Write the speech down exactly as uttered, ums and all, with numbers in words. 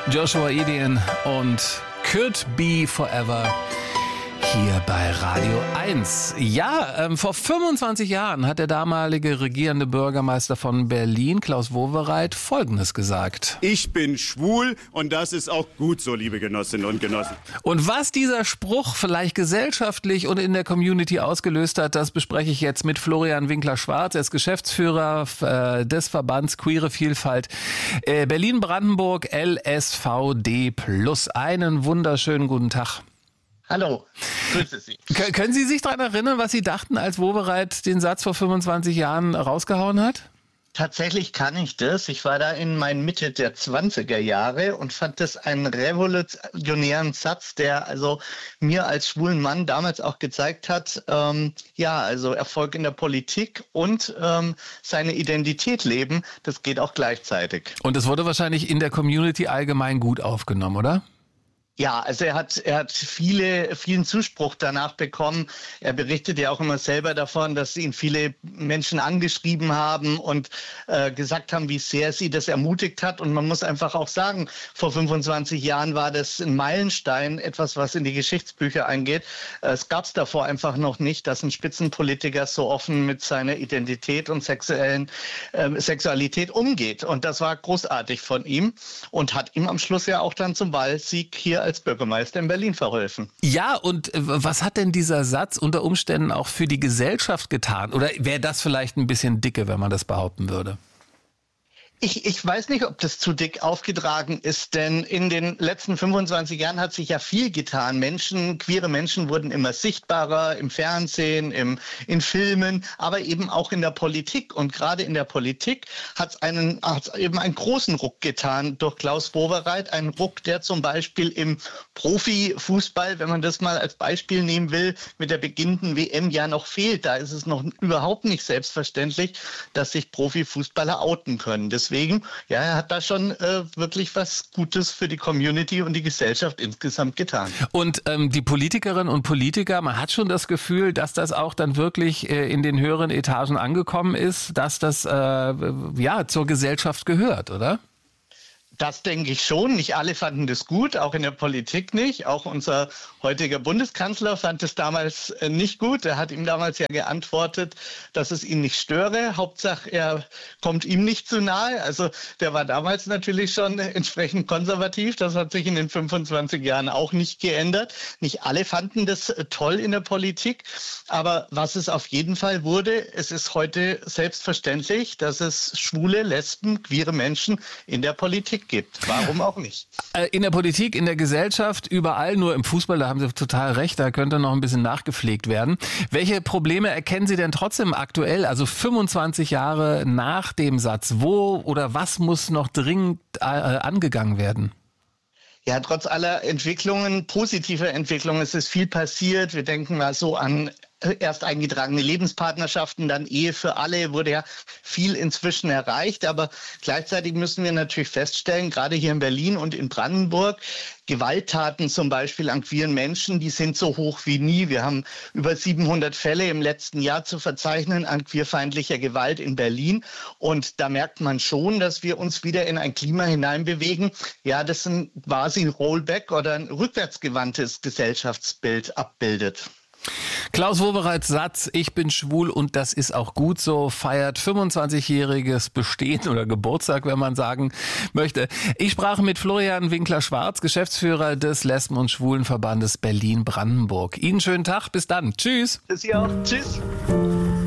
Joshua Eden und Could Be Forever hier bei Radio eins. Ja, ähm, vor fünfundzwanzig Jahren hat der damalige regierende Bürgermeister von Berlin, Klaus Wowereit, Folgendes gesagt. Ich bin schwul und das ist auch gut so, liebe Genossinnen und Genossen. Und was dieser Spruch vielleicht gesellschaftlich und in der Community ausgelöst hat, das bespreche ich jetzt mit Florian Winkler-Schwarz. Er ist Geschäftsführer äh, des Verbands Queere Vielfalt äh, Berlin-Brandenburg L S V D plus. Einen wunderschönen guten Tag. Hallo, grüße Sie. K- können Sie sich daran erinnern, was Sie dachten, als Wowereit den Satz vor fünfundzwanzig Jahren rausgehauen hat? Tatsächlich kann ich das. Ich war da in meinen Mitte der zwanziger Jahre und fand das einen revolutionären Satz, der also mir als schwulen Mann damals auch gezeigt hat, ähm, ja, also Erfolg in der Politik und ähm, seine Identität leben, das geht auch gleichzeitig. Und es wurde wahrscheinlich in der Community allgemein gut aufgenommen, oder? Ja, also er hat, er hat viele, vielen Zuspruch danach bekommen. Er berichtet ja auch immer selber davon, dass ihn viele Menschen angeschrieben haben und äh, gesagt haben, wie sehr sie das ermutigt hat. Und man muss einfach auch sagen, vor fünfundzwanzig Jahren war das ein Meilenstein, etwas, was in die Geschichtsbücher eingeht. Äh, es gab es davor einfach noch nicht, dass ein Spitzenpolitiker so offen mit seiner Identität und sexuellen äh, Sexualität umgeht. Und das war großartig von ihm und hat ihm am Schluss ja auch dann zum Wahlsieg hier als Bürgermeister in Berlin verholfen. Ja, und was hat denn dieser Satz unter Umständen auch für die Gesellschaft getan? Oder wäre das vielleicht ein bisschen dicke, wenn man das behaupten würde? Ich, ich weiß nicht, ob das zu dick aufgetragen ist, denn in den letzten fünfundzwanzig Jahren hat sich ja viel getan. Menschen, queere Menschen wurden immer sichtbarer im Fernsehen, im, in Filmen, aber eben auch in der Politik. Und gerade in der Politik hat es einen, hat's eben einen großen Ruck getan durch Klaus Wowereit. Einen Ruck, der zum Beispiel im Profifußball, wenn man das mal als Beispiel nehmen will, mit der beginnenden W M ja noch fehlt. Da ist es noch überhaupt nicht selbstverständlich, dass sich Profifußballer outen können. Deswegen Deswegen, ja, er hat da schon äh, wirklich was Gutes für die Community und die Gesellschaft insgesamt getan. Und ähm, die Politikerinnen und Politiker, man hat schon das Gefühl, dass das auch dann wirklich äh, in den höheren Etagen angekommen ist, dass das äh, ja zur Gesellschaft gehört, oder? Das denke ich schon. Nicht alle fanden das gut, auch in der Politik nicht. Auch unser heutiger Bundeskanzler fand es damals nicht gut. Er hat ihm damals ja geantwortet, dass es ihn nicht störe. Hauptsache, er kommt ihm nicht zu nahe. Also der war damals natürlich schon entsprechend konservativ. Das hat sich in den fünfundzwanzig Jahren auch nicht geändert. Nicht alle fanden das toll in der Politik. Aber was es auf jeden Fall wurde, es ist heute selbstverständlich, dass es schwule, lesben, queere Menschen in der Politik gibt. Warum auch nicht? In der Politik, in der Gesellschaft, überall, nur im Fußball, da haben Sie total recht, da könnte noch ein bisschen nachgepflegt werden. Welche Probleme erkennen Sie denn trotzdem aktuell, also fünfundzwanzig Jahre nach dem Satz? Wo oder was muss noch dringend äh, angegangen werden? Ja, trotz aller Entwicklungen, positiver Entwicklungen, es ist viel passiert. Wir denken mal so an erst eingetragene Lebenspartnerschaften, dann Ehe für alle, wurde ja viel inzwischen erreicht. Aber gleichzeitig müssen wir natürlich feststellen, gerade hier in Berlin und in Brandenburg, Gewalttaten zum Beispiel an queeren Menschen, die sind so hoch wie nie. Wir haben über siebenhundert Fälle im letzten Jahr zu verzeichnen an queerfeindlicher Gewalt in Berlin. Und da merkt man schon, dass wir uns wieder in ein Klima hineinbewegen, ja, das ein quasi ein Rollback oder ein rückwärtsgewandtes Gesellschaftsbild abbildet. Klaus Wowereits Satz, ich bin schwul und das ist auch gut so, feiert fünfundzwanzigjähriges Bestehen oder Geburtstag, wenn man sagen möchte. Ich sprach mit Florian Winkler-Schwarz, Geschäftsführer des Lesben- und Schwulenverbandes Berlin-Brandenburg. Ihnen schönen Tag, bis dann. Tschüss. Bis hier auch. Tschüss.